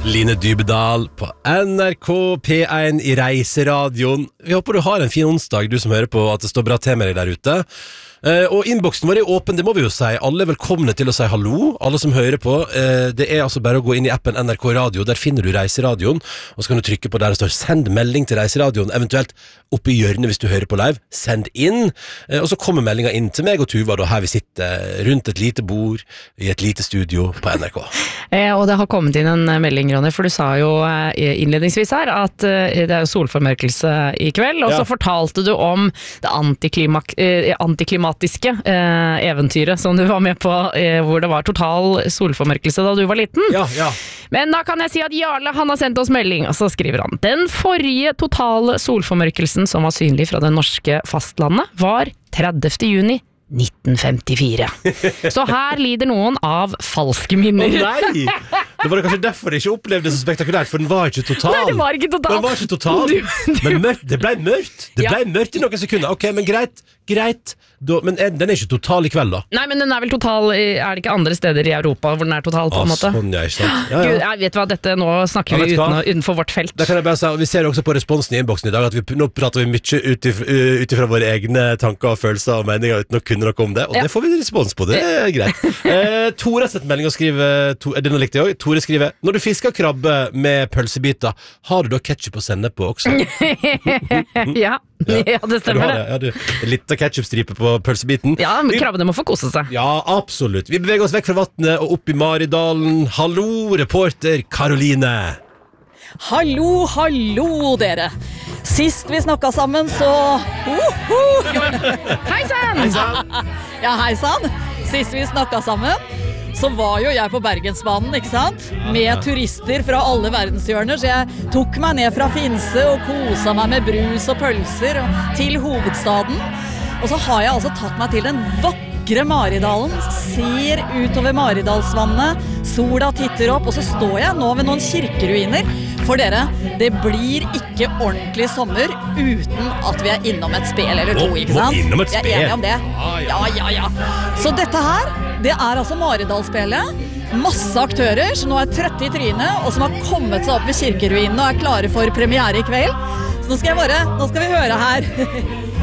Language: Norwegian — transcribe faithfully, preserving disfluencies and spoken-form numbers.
Line Dybedal på N R K P én i Reiseradioen. Vi håper du har en fin onsdag, du som hører på, at det står bra til med deg der ute. Uh, og innboksen vår er åpen, det må vi jo si. Alle er velkomne til å si hallo, alle som hører på. Uh, det er altså bare å gå inn i appen N R K Radio, der finner du Reiseradioen, og så kan du trykke på der det står send melding til Reiseradioen, eventuelt oppe i hjørnet hvis du hører på live, send inn, uh, og så kommer meldinga inn til meg og Tuva, da her vi sitter rundt et lite bord i et lite studio på N R K. Eh, og det har kommet inn en melding, Ronny, for du sa jo eh, innledningsvis her at eh, det er jo solformørkelse i kveld, og ja. Så fortalte du om det antiklimak eh, antiklimatiske eh, eventyret som du var med på, eh, hvor det var total solformørkelse da du var liten. Ja, ja. Men da kan jeg si at Jarle, han har sendt oss melding, og så skriver han: den forrige totale solformørkelsen som var synlig fra det norske fastlandet var tredivte juni nitten femtifire. Så her lider noen av falske minner. Å nei! Det var det kanskje derfor jeg ikke opplevde det så spektakulært, for den var ikke total. Nei, det var ikke total. Den var ikke total. Du, du. Men mørkt, det ble mørkt. Det ble ja. mørkt i noen sekunder. Ok, men greit, greit. Da, men den er ikke total i kveld da. Nei, men den er vel total, er det ikke andre steder i Europa hvor den er total på en måte? Sånn, ja, ikke sant. Ja, ja. Gud, jeg vet hva, dette, nå snakker ja, vi uten, utenfor vårt felt. Da kan jeg bare si, vi ser også på responsen i innboksen i dag, at vi, nå prater vi mye utifra våre egne tanker og følelser og meninger uten å kunne noe om det, og ja. det får vi respons på, det er greit. Eh, Tore setter melding og skriver, to, er det noe likt jeg også? Tore skriver: når du fisker krabbe med pølsebiter, har du da ketchup og sennep på også? ja. Ja. ja, det stemmer det. Ja, du, litt av ketchupstripe på pølsebiten. Ja, men krabbene må få kose seg. Ja, absolutt. Vi beveger oss vekk fra vattnet og opp i Maridalen. Hallo, reporter Karoline. Hallo, hallo dere. Sist vi snakket sammen, så... Hei sann! Hei sann! Ja, hei sann. Sist vi snakket sammen, så var jo jeg på Bergensbanen, ikke sant? Med turister fra alle verdenshjørner, så jeg tok meg ned fra Finse og koset meg med brus og pølser og til hovedstaden. Og så har jeg altså tatt meg til den vakre Maridalen, ser utover Maridalsvannet, sola titter opp, og så står jeg nå ved noen kirkeruiner. For dere, det blir ikke ordentlig sommer uten at vi er innom et spel eller to, ikke sant? Innom et spel? Jeg er enig om det. Ja, ja, ja. Så dette her, det er altså Maridalsspillet. Masse aktører som nå er trøtte i trynet, og som har kommet seg opp ved kirkeruinene og er klare for premiere i kveld. Så nå skal jeg bare, nå skal vi høre her.